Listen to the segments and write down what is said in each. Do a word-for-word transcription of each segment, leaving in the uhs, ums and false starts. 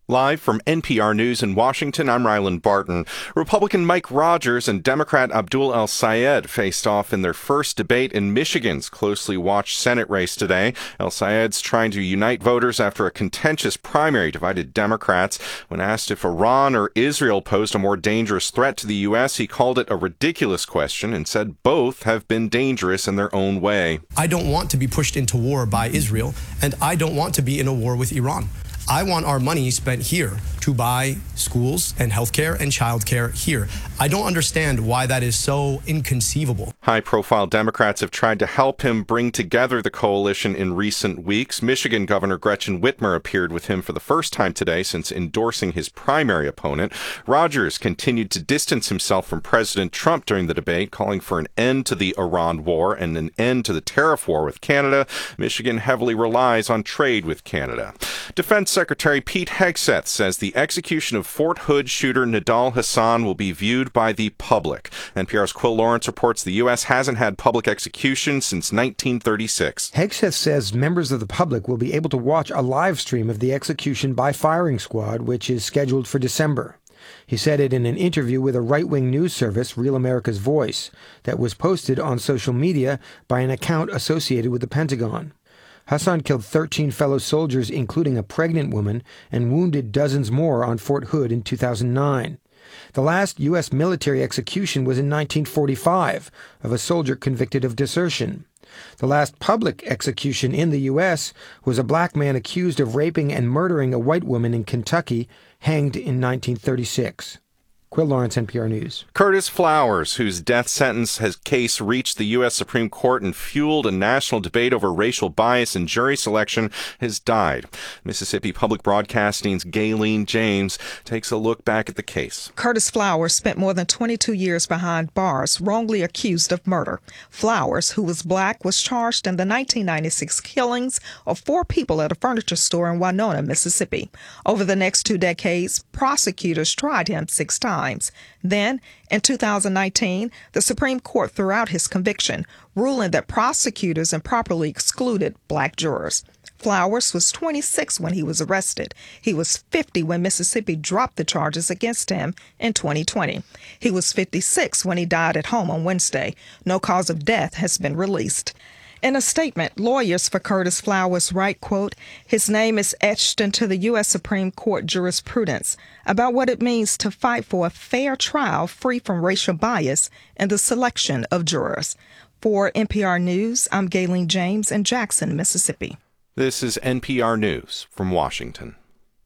Live from N P R News in Washington, I'm Ryland Barton. Republican Mike Rogers and Democrat Abdul El-Sayed faced off in their first debate in Michigan's closely watched Senate race today. El-Sayed's trying to unite voters after a contentious primary divided Democrats. When asked if Iran or Israel posed a more dangerous threat to the U S, he called it a ridiculous question and said both have been dangerous in their own way. I don't want to be pushed into war by Israel, and I don't want to be in a war with Iran. I want our money spent here to buy schools and healthcare and childcare here. I don't understand why that is so inconceivable. High-profile Democrats have tried to help him bring together the coalition in recent weeks. Michigan Governor Gretchen Whitmer appeared with him for the first time today since endorsing his primary opponent. Rogers continued to distance himself from President Trump during the debate, calling for an end to the Iran war and an end to the tariff war with Canada. Michigan heavily relies on trade with Canada. Defense Secretary Pete Hegseth says the execution of Fort Hood shooter Nidal Hasan will be viewed by the public. N P R's Quill Lawrence reports the U S hasn't had public execution since nineteen thirty-six. Hegseth says members of the public will be able to watch a live stream of the execution by firing squad, which is scheduled for December. He said it in an interview with a right-wing news service, Real America's Voice, that was posted on social media by an account associated with the Pentagon. Hasan killed thirteen fellow soldiers, including a pregnant woman, and wounded dozens more on Fort Hood in two thousand nine. The last U S military execution was in nineteen forty-five of a soldier convicted of desertion. The last public execution in the U S was a black man accused of raping and murdering a white woman in Kentucky, hanged in nineteen thirty-six. Quill Lawrence, N P R News. Curtis Flowers, whose death sentence has case reached the U S Supreme Court and fueled a national debate over racial bias in jury selection, has died. Mississippi Public Broadcasting's Gayleen James takes a look back at the case. Curtis Flowers spent more than twenty-two years behind bars, wrongly accused of murder. Flowers, who was black, was charged in the nineteen ninety-six killings of four people at a furniture store in Winona, Mississippi. Over the next two decades, prosecutors tried him six times. Then, in two thousand nineteen, the Supreme Court threw out his conviction, ruling that prosecutors improperly excluded black jurors. Flowers was twenty-six when he was arrested. He was fifty when Mississippi dropped the charges against him in twenty twenty. He was fifty-six when he died at home on Wednesday. No cause of death has been released. In a statement, lawyers for Curtis Flowers write, quote, "His name is etched into the U S Supreme Court jurisprudence about what it means to fight for a fair trial free from racial bias in the selection of jurors." For N P R News, I'm Gayleen James in Jackson, Mississippi. This is N P R News from Washington.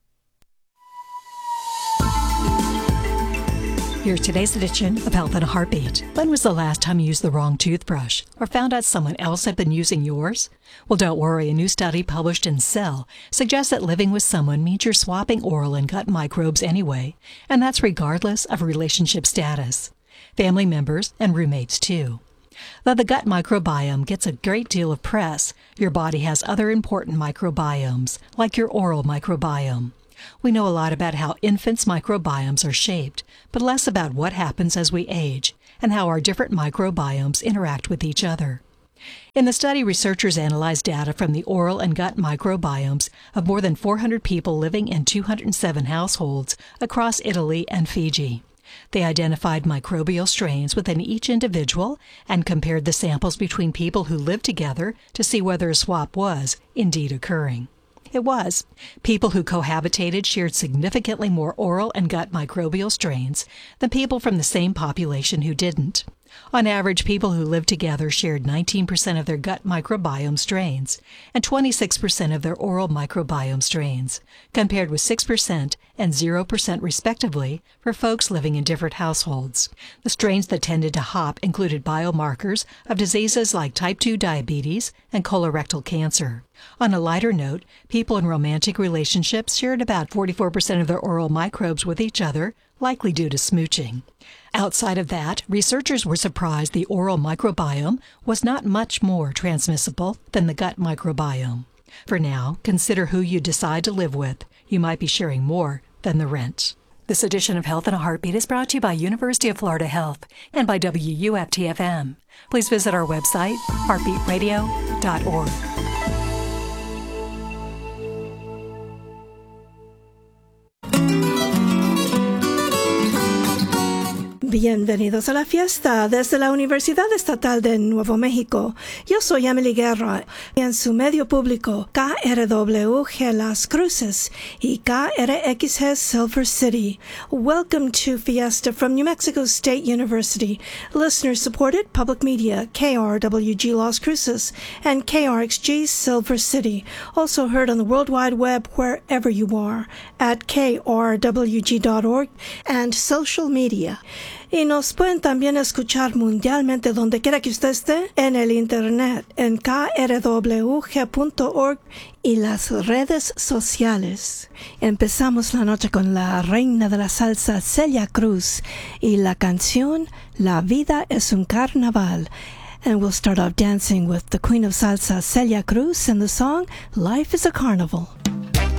Here's today's edition of Health in a Heartbeat. When was the last time you used the wrong toothbrush or found out someone else had been using yours? Well, don't worry. A new study published in Cell suggests that living with someone means you're swapping oral and gut microbes anyway, and that's regardless of relationship status. Family members and roommates, too. Though the gut microbiome gets a great deal of press, your body has other important microbiomes, like your oral microbiome. We know a lot about how infants' microbiomes are shaped, but less about what happens as we age and how our different microbiomes interact with each other. In the study, researchers analyzed data from the oral and gut microbiomes of more than four hundred people living in two hundred seven households across Italy and Fiji. They identified microbial strains within each individual and compared the samples between people who lived together to see whether a swap was indeed occurring. It was. People who cohabitated shared significantly more oral and gut microbial strains than people from the same population who didn't. On average, people who lived together shared nineteen percent of their gut microbiome strains and twenty-six percent of their oral microbiome strains, compared with six percent and zero percent respectively for folks living in different households. The strains that tended to hop included biomarkers of diseases like type two diabetes and colorectal cancer. On a lighter note, people in romantic relationships shared about forty-four percent of their oral microbes with each other, likely due to smooching. Outside of that, researchers were surprised the oral microbiome was not much more transmissible than the gut microbiome. For now, consider who you decide to live with. You might be sharing more than the rent. This edition of Health in a Heartbeat is brought to you by University of Florida Health and by W U F T F M. Please visit our website, heartbeat radio dot org. Bienvenidos a la fiesta desde la Universidad Estatal de Nuevo México. Yo soy Emily Guerra y en su medio público K R W G Las Cruces y K R X G Silver City. Welcome to Fiesta from New Mexico State University. Listener-supported public media K R W G Las Cruces and K R X G Silver City. Also heard on the World Wide Web wherever you are at K R W G dot org and social media. Y nos pueden también escuchar mundialmente donde quiera que usted esté en el internet en K R W G punto org y las redes sociales. Empezamos la noche con la reina de la salsa Celia Cruz y la canción La vida es un carnaval. And we'll start off dancing with the queen of salsa Celia Cruz and the song Life is a Carnival.